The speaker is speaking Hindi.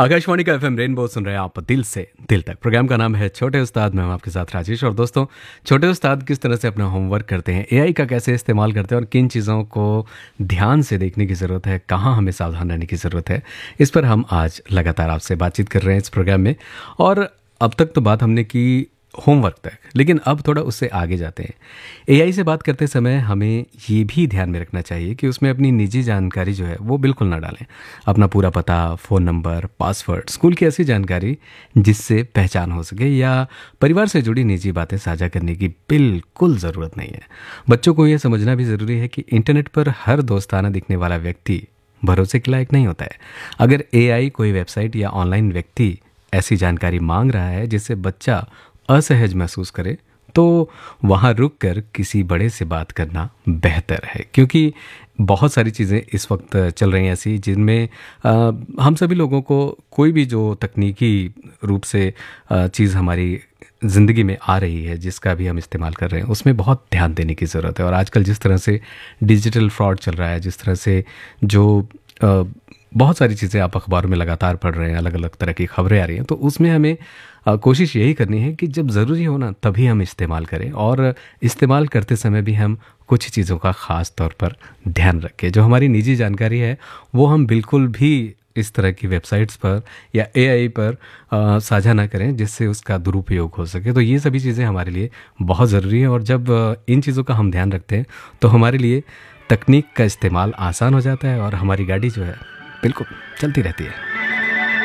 आकाशवाणी का एफएम रेनबो सुन रहे हैं आप दिल से दिल तक। प्रोग्राम का नाम है छोटे उस्ताद। मैं हूं आपके साथ राजेश। और दोस्तों, छोटे उस्ताद किस तरह से अपना होमवर्क करते हैं, एआई का कैसे इस्तेमाल करते हैं और किन चीज़ों को ध्यान से देखने की ज़रूरत है, कहाँ हमें सावधान रहने की ज़रूरत है, इस पर हम आज लगातार आपसे बातचीत कर रहे हैं इस प्रोग्राम में। और अब तक तो बात हमने की होमवर्क तक, लेकिन अब थोड़ा उससे आगे जाते हैं। एआई से बात करते समय हमें ये भी ध्यान में रखना चाहिए कि उसमें अपनी निजी जानकारी जो है वो बिल्कुल ना डालें। अपना पूरा पता, फ़ोन नंबर, पासवर्ड, स्कूल की ऐसी जानकारी जिससे पहचान हो सके या परिवार से जुड़ी निजी बातें साझा करने की बिल्कुल ज़रूरत नहीं है। बच्चों को ये समझना भी ज़रूरी है कि इंटरनेट पर हर दोस्ताना दिखने वाला व्यक्ति भरोसे के लायक नहीं होता है। अगर एआई कोई वेबसाइट या ऑनलाइन व्यक्ति ऐसी जानकारी मांग रहा है जिससे बच्चा असहज महसूस करे, तो वहाँ रुक कर किसी बड़े से बात करना बेहतर है। क्योंकि बहुत सारी चीज़ें इस वक्त चल रही हैं ऐसी जिनमें हम सभी लोगों को कोई भी जो तकनीकी रूप से चीज़ हमारी ज़िंदगी में आ रही है, जिसका भी हम इस्तेमाल कर रहे हैं, उसमें बहुत ध्यान देने की ज़रूरत है। और आजकल जिस तरह से डिजिटल फ्रॉड चल रहा है, जिस तरह से जो बहुत सारी चीज़ें आप अखबारों में लगातार पढ़ रहे हैं, अलग अलग तरह की खबरें आ रही हैं, तो उसमें हमें कोशिश यही करनी है कि जब ज़रूरी हो ना तभी हम इस्तेमाल करें। और इस्तेमाल करते समय भी हम कुछ चीज़ों का ख़ास तौर पर ध्यान रखें। जो हमारी निजी जानकारी है वो हम बिल्कुल भी इस तरह की वेबसाइट्स पर या एआई पर साझा ना करें जिससे उसका दुरुपयोग हो सके। तो ये सभी चीज़ें हमारे लिए बहुत ज़रूरी है। और जब इन चीज़ों का हम ध्यान रखते हैं तो हमारे लिए तकनीक का इस्तेमाल आसान हो जाता है और हमारी गाड़ी जो है बिल्कुल चलती रहती है।